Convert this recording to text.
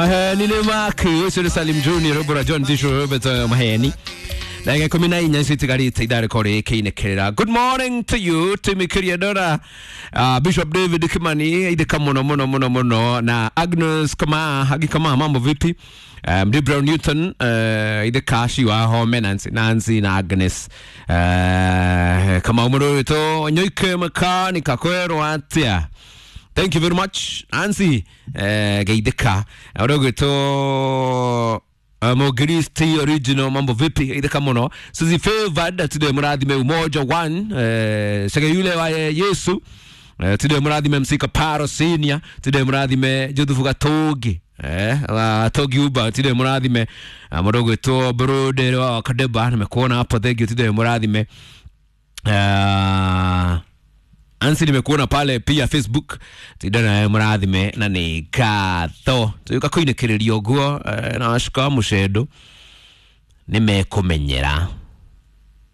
Nile Maki, Sir Salim Junior, Robert John Disho, Robert Maheni. Like a community in Citigari, Tidari, Kane Kera. Good morning to you, Timmy Kiriadora, Bishop David Kimani, the Kamono, na Agnes Kama, Hagikama, Mambo Vipi, Debra Newton, the Kashi, Home, Nancy, Agnes, Kamamuro, Nyuke Makani, Kakwero, Atia. Thank you very much, Nancy, Gaideka, Arogoto. Mogiristi original Mambo Vipi ida kamono Suzi favored today muradi me umoja one sega yule wa Yesu today muradi me msika paro senior today muradi me jodufuga togi togi uba today muradi me morogo to brother wa kadeba nimekuona hapo thank you today muradi me Ansi nimekuona pale pia Facebook tidana mradhi me na ni katho tuyuka koine kiriri oguo na ashika mushedo nimekumenyera